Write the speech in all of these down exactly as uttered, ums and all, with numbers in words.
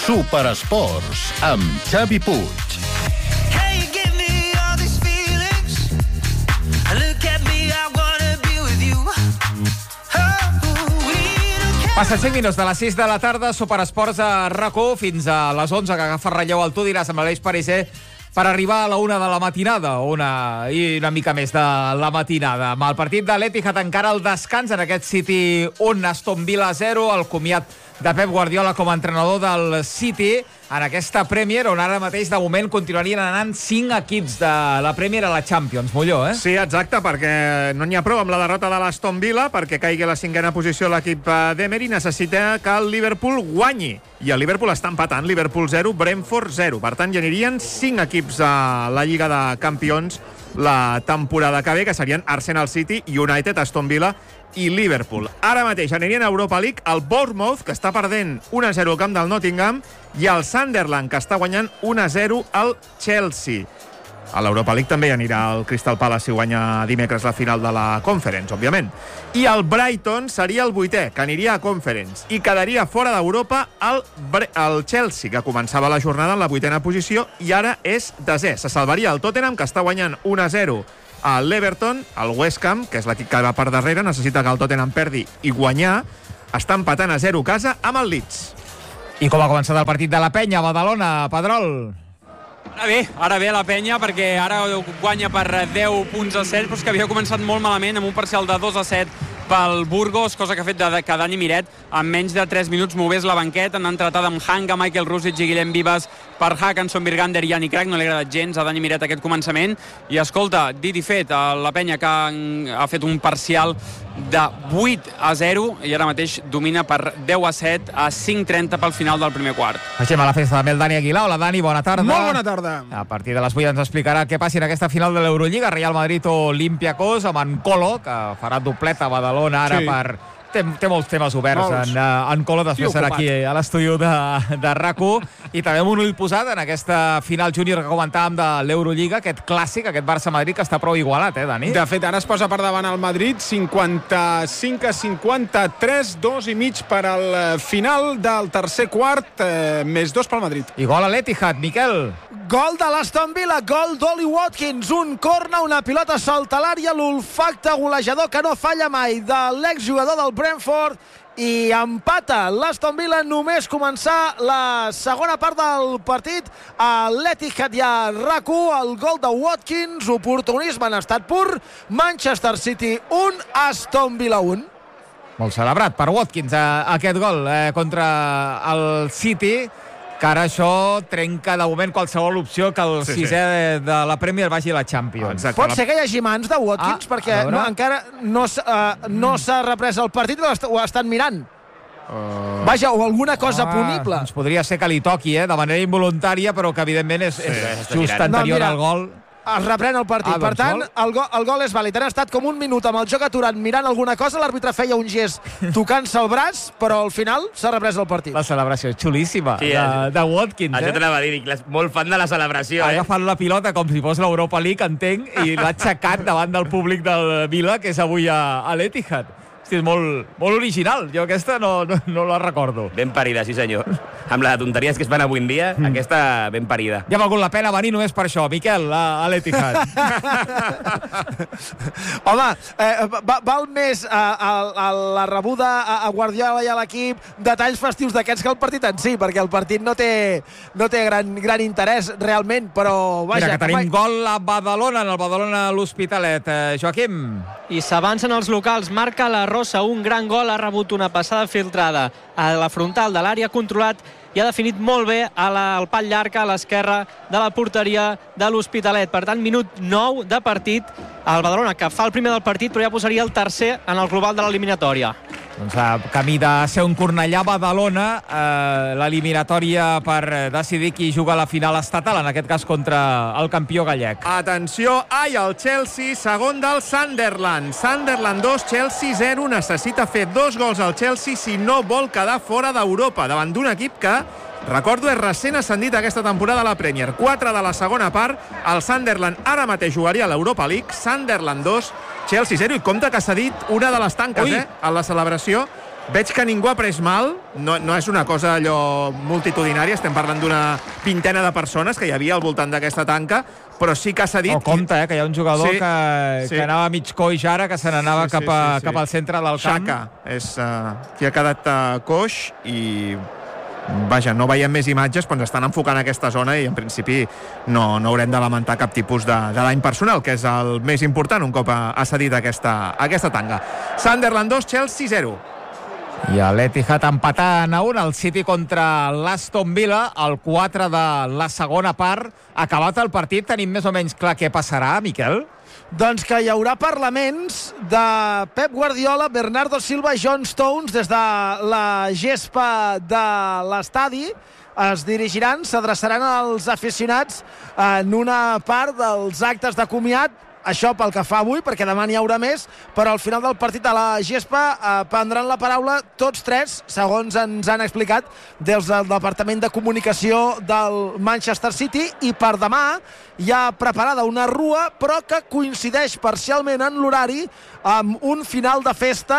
Superesports, amb Xavi Puig. Passen cinc minuts de les sis de la tarda, Superesports a RAC1 fins a les onze, que agafa relleu el Tu diràs amb l'Aleix Pariser per arribar a la una de la matinada, una, i una mica més de la matinada. Amb el partit de l'Etihad encara al descans en aquest City un, Aston Villa zero, el comiat de Pep Guardiola com a entrenador del City en aquesta Premier, on ara mateix de moment continuarien anant cinc equips de la Premier a la Champions. Molló, eh? Sí, exacte, perquè no n'hi ha prou amb la derrota de l'Aston Villa, perquè caigui a la cinquena posició l'equip d'Emery, necessita que el Liverpool guanyi. I el Liverpool està empatant, Liverpool zero, Brentford zero. Per tant, ja anirien cinc equips a la Lliga de Campions la temporada que ve, que serien Arsenal, City, United, Aston Villa i Liverpool. Ara mateix anirien a Europa League el Bournemouth, que està perdent un a zero al camp del Nottingham, i el Sunderland, que està guanyant un a zero al Chelsea. A l'Europa League també anirà el Crystal Palace si guanya dimecres la final de la Conference, òbviament. I el Brighton seria el vuitè, que aniria a Conference, i quedaria fora d'Europa el, el Chelsea, que començava la jornada en la vuitena posició i ara és desè. Se salvaria el Tottenham, que està guanyant un a zero a l'Everton. El West Ham, que és l'equip que va per darrere, necessita que el Tottenham perdi i guanyar. Està empatant a zero a casa amb el Leeds. I com ha començat el partit de la Penya a Badalona, Pedrol? Ara bé, ara bé la Penya, perquè ara guanya per deu punts a set, però és que havia començat molt malament amb un parcial de dos a set pel Burgos, cosa que ha fet de, que Dani Miret en menys de tres minuts mogués la banqueta. Han entrat amb Hanga, Michael Rusic i Guillem Vives per Hackenson, Birgander i Yannick Craig. No li ha agradat gens a Dani Miret aquest començament. I escolta, dit i fet, la Penya que ha fet un parcial de vuit a zero i ara mateix domina per deu a set a cinc trenta pel final del primer quart. Baixem a la festa també el Dani Aguilar. Hola Dani, bona tarda. Molt bona tarda. A partir de les vuit ens explicarà què passi en aquesta final de l'Eurolliga, Real Madrid o Olympiacos, amb en Colo, que farà dobleta a Badalona ara sí. per... Té, té molts temes oberts molts. En, en Colo, després serà aquí a l'estudi de, de RAC1, i també amb un ull posat en aquesta final júnior que comentàvem de l'Eurolliga, aquest clàssic, aquest Barça-Madrid, que està prou igualat, eh, Dani? De fet, ara es posa per davant el Madrid, cinquanta-cinc a cinquanta-tres, dos i mig per al final del tercer quart, eh, més dos pel Madrid. I gol a l'Etihad, Miquel. Gol de l'Aston Villa, gol d'Oli Watkins, un corna, una pilota salta a l'àrea, l'olfacte golejador que no falla mai de l'exjugador del Brentford, i empata l'Aston Villa només començar la segona part del partit. A l'Etihad i a RAC1, el gol de Watkins, oportunisme en estat pur. Manchester City un, Aston Villa un. Molt celebrat per Watkins eh, aquest gol eh, contra el City, que ara això trenca de moment qualsevol opció que el sí, sisè sí. de, de la Premier vagi a la Champions. Exacte. Pot ser que hi hagi mans de Watkins, ah, perquè no, encara no, uh, no s'ha reprès el partit o ho estan mirant. Uh... Vaja, o alguna cosa ah, punible. Doncs podria ser que li toqui, eh, de manera involuntària, però que evidentment és, sí, és just anterior no, al gol. Es reprèn el partit. Ah, per doncs tant, el gol, el gol és vàlid. Han estat com un minut amb el joc aturat mirant alguna cosa, l'àrbitre feia un gest tocant-se el braç, però al final s'ha reprès el partit. La celebració és xulíssima, sí, de, de Watkins. Això eh? t'anava a dir, molt fan de la celebració. Ha eh? agafat la pilota com si fos l'Europa League, entenc, i l'ha aixecat davant del públic del Vila, que és avui a, a l'Etihad. Hosti, és molt, molt original. Jo aquesta no, no, no la recordo. Ben parida, sí senyor. Amb la de tonteries que es fan avui en dia, mm. aquesta ben parida. Ja ha valgut la pena venir només per això, Miquel, a, a l'Etihad. Home, eh, va, val més a, a, a la rebuda a, a Guardiola i a l'equip detalls festius d'aquests que el partit en si, perquè el partit no té, no té gran, gran interès realment, però vaja... Mira, que tenim va... gol a Badalona, en el Badalona a l'Hospitalet. Eh, Joaquim. I s'avancen els locals, marca la Rosa, un gran gol, ha rebut una passada filtrada a la frontal de l'àrea, controlat i ha definit molt bé a la, al pal llarg a l'esquerra de la porteria de l'Hospitalet. Per tant, minut nou de partit. El Badalona, que fa el primer del partit, però ja posaria el tercer en el global de l'eliminatòria. Doncs camí de ser un Cornellà-Badalona, eh, l'eliminatòria per decidir qui juga a la final estatal, en aquest cas contra el campió gallec. Atenció, ai, el Chelsea, segon del Sunderland. Sunderland dos, Chelsea zero. Necessita fer dos gols al Chelsea si no vol quedar fora d'Europa, davant d'un equip que, recordo, és recent ascendit aquesta temporada a la Premier. quatre de la segona part. El Sunderland ara mateix jugaria a l'Europa League. Sunderland dos, Chelsea zero. I compte que s'ha dit una de les tanques, Ui. eh, a la celebració. Veig que ningú ha pres mal, no, no és una cosa allò multitudinària, estem parlant d'una vintena de persones que hi havia al voltant d'aquesta tanca, però sí que s'ha dit... Oh, compte, eh, que hi ha un jugador sí, que, sí. que anava a mig coix ara, que se n'anava sí, sí, cap, a, sí, sí. cap al centre del camp. Xhaka és uh, qui ha quedat uh, coix i... Vaja, no veiem més imatges, però ens estan enfocant aquesta zona i en principi no, no haurem de lamentar cap tipus de, de dany personal, que és el més important un cop ha, ha cedit aquesta, aquesta tanga. Sunderland dos, Chelsea zero. I l'Etihad empatant a un, el City contra l'Aston Villa, el quatre de la segona part. Acabat el partit, tenim més o menys clar què passarà, Miquel? Doncs que hi haurà parlaments de Pep Guardiola, Bernardo Silva i John Stones des de la gespa de l'estadi. Es dirigiran, s'adreçaran als aficionats en una part dels actes de comiat. Això pel que fa avui, perquè demà n'hi haurà més, però al final del partit a la gespa eh, prendran la paraula tots tres, segons ens han explicat des del Departament de Comunicació del Manchester City, i per demà hi ha preparada una rua, però que coincideix parcialment en l'horari amb un final de festa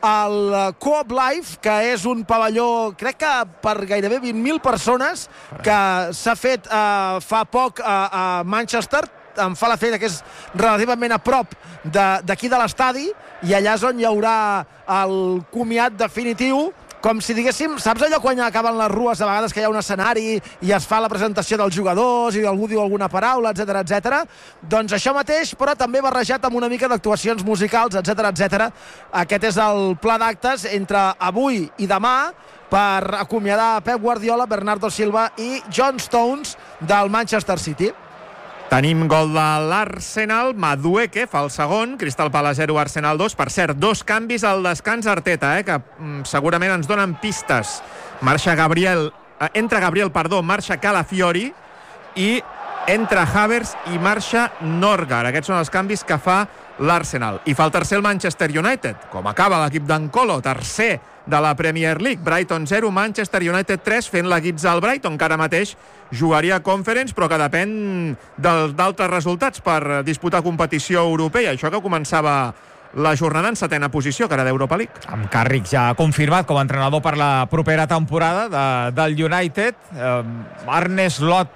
al Coop Life, que és un pavelló, crec que per gairebé vint mil persones, que s'ha fet eh, fa poc a, a Manchester. Em fa l'efecte que és relativament a prop d'aquí de, de l'estadi, i allà és on hi haurà el comiat definitiu, com si diguéssim, saps allò quan acaben les rues a vegades que hi ha un escenari i es fa la presentació dels jugadors i algú diu alguna paraula, etcètera, etcètera? Doncs això mateix, però també barrejat amb una mica d'actuacions musicals, etcètera, etcètera. Aquest és el pla d'actes entre avui i demà per acomiadar Pep Guardiola, Bernardo Silva i John Stones del Manchester City. Tenim gol de l'Arsenal, Madueke fa el segon, Crystal Palace zero, Arsenal dos. Per cert, dos canvis al descans Arteta, eh, que mm, segurament ens donen pistes. Marxa Gabriel, eh, entra Gabriel, perdó, marxa Calafiori i entra Havertz i marxa Norgard. Aquests són els canvis que fa l'Arsenal. I fa el tercer el Manchester United, com acaba l'equip d'Encolo, tercer de la Premier League. Brighton zero, Manchester United tres, fent la guitza al Brighton, que ara mateix jugaria Conference, però que depèn d'altres resultats per disputar competició europea. Això que començava la jornada en setena posició, que era d'Europa League. Amb càrrec ja confirmat com a entrenador per la propera temporada de, del United. Eh, Arne Slot,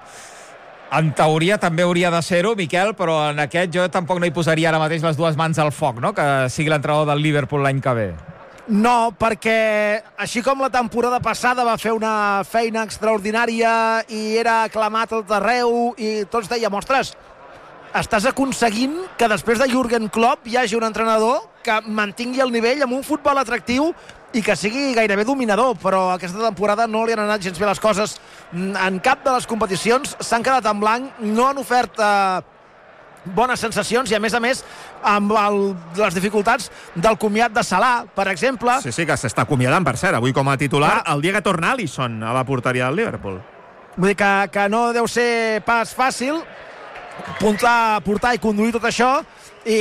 en teoria, també hauria de ser-ho, Miquel, però en aquest jo tampoc no hi posaria ara mateix les dues mans al foc, no?, que sigui l'entrenador del Liverpool l'any que ve. No, perquè així com la temporada passada va fer una feina extraordinària i era aclamat a tot arreu i tots dèiem, ostres, estàs aconseguint que després de Jürgen Klopp hi hagi un entrenador que mantingui el nivell amb un futbol atractiu i que sigui gairebé dominador, però aquesta temporada no li han anat gens bé les coses en cap de les competicions, s'han quedat en blanc, no han ofert eh, bones sensacions i a més a més amb el, les dificultats del comiat de Salah, per exemple. Sí, sí, que s'està acomiadant, per cert, avui com a titular, ah. el dia que torna Alisson a la porteria del Liverpool. Vull dir que, que no deu ser pas fàcil portar, portar i conduir tot això, i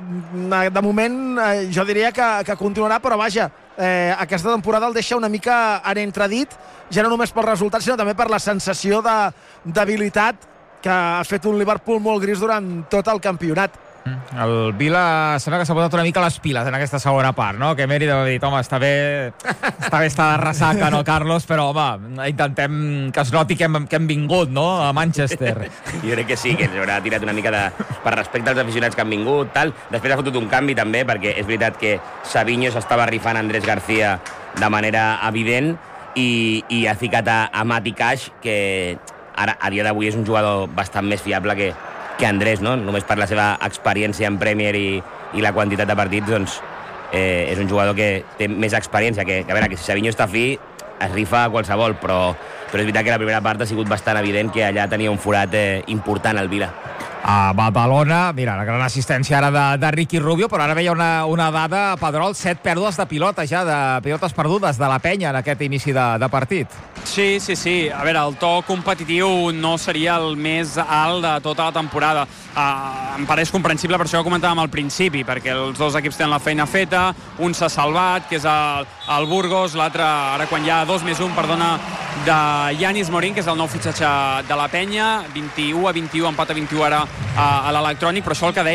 de moment jo diria que, que continuarà, però vaja, eh, aquesta temporada el deixa una mica en entredit, ja no només pel resultat sinó també per la sensació de debilitat que ha fet un Liverpool molt gris durant tot el campionat. El Vila sembla que s'ha posat una mica les piles en aquesta segona part, no? Que Meri deu haver dit, home, està bé, està bé estar de ressaca, no, Carlos? Però, home, intentem que es noti que hem, que hem vingut, no?, a Manchester. Jo crec que sí, que ens haurà tirat una mica de... per respecte als aficionats que han vingut, tal. Després ha fotut un canvi, també, perquè és veritat que Savinho s'estava rifant a Andrés García de manera evident i, i ha ficat a, a Mati Cash, que ara, a dia d'avui, és un jugador bastant més fiable que, que Andrés, no? Només per la seva experiència en Premier i, i la quantitat de partits, doncs eh, és un jugador que té més experiència, que, que a veure, que si Savinho està fi, es rifa a qualsevol, però, però és veritat que la primera part ha sigut bastant evident que allà tenia un forat eh, important al Vila. A Badalona, mira, la gran assistència ara de, de Ricky Rubio, però ara veia una, una dada, Pedrol, set pèrdues de pilota ja, de pilotes perdudes de la penya en aquest inici de, de partit. Sí, sí, sí. A veure, el to competitiu no seria el més alt de tota la temporada. Uh, em pareix comprensible, per això ho comentàvem al principi, perquè els dos equips tenen la feina feta, un s'ha salvat, que és el, el Burgos, l'altre, ara quan hi ha dos més un, perdona, de Yanis Morín, que és el nou fitxatge de la penya, vint-i-u a vint-i-u, empat a vint-i-u ara a, a l'electrònic, però això el que dèiem,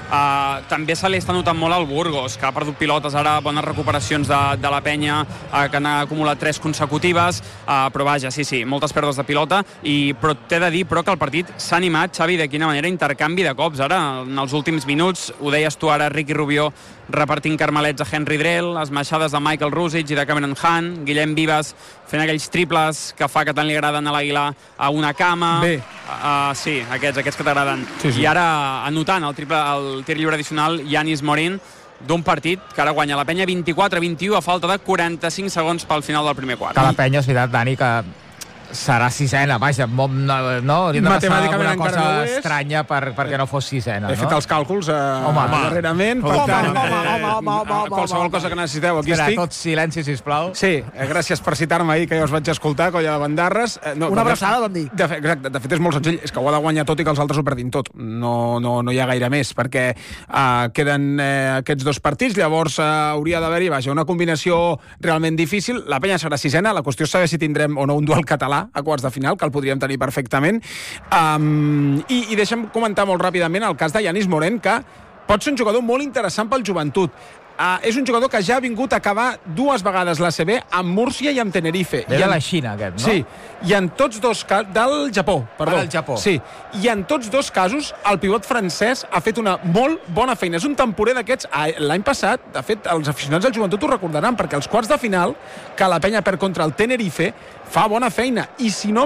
Uh, també se li està notant molt al Burgos, que ha perdut pilotes ara, bones recuperacions de, de la penya, uh, que han acumulat tres consecutives, uh, però vaja, sí, sí, moltes pèrdues de pilota, i, però t'he de dir però que el partit s'ha animat, Xavi, de quina manera, intercanvi de cops. Ara, en els últims minuts, ho deies tu ara, Ricky Rubio repartint carmelets a Henry Drell, les maixades de Michael Rusic i de Cameron Hunt, Guillem Vives fent aquells triples que fa que tant li agraden a l'Aguilar a una cama. Bé. Uh, sí, aquests, aquests que t'agraden. Sí, sí. I ara, anotant el, triple, el tir lliure addicional, Yanis Morin, d'un partit que ara guanya la penya vint-i-quatre a vint-i-u a falta de quaranta-cinc segons pel final del primer quart. Que la penya, és veritat, Dani, que serà sisena, vaja, no, no hauria de passar alguna cosa no estranya per, perquè no fos sisena, He no? fet els càlculs eh, home, darrerament. Home, Per tant, home, home, eh, home, home, home, home, qualsevol home. cosa que necessiteu, aquí Espera, estic. tot silenci, sisplau. Sí, eh, gràcies per citar-me ahir, que ja us vaig escoltar, colla de bandarres. Eh, no, Una de- abraçada, vam dir. De fet, exacte, de fet és molt senzill, és que ho ha de guanyar tot i que els altres ho perdin tot. No, no, no hi ha gaire més, perquè eh, queden eh, aquests dos partits, llavors eh, hauria d'haver-hi, vaja, una combinació realment difícil. La penya serà sisena, la qüestió és saber si tindrem o no un duel català a quarts de final, que el podríem tenir perfectament. Um, i, I deixa'm comentar molt ràpidament el cas de Yanis Morin, que pot ser un jugador molt interessant pel joventut. Uh, és un jugador que ja ha vingut a acabar dues vegades l'A C B amb Múrcia i amb Tenerife. Ve I de en... la Xina, aquest, no? Sí, i en tots dos casos... Del Japó, perdó. Ah, del Japó. Sí, i en tots dos casos el pivot francès ha fet una molt bona feina. És un temporer d'aquests... L'any passat, de fet, els aficionats del joventut ho recordaran, perquè els quarts de final, que la penya perd contra el Tenerife, fa bona feina. I si no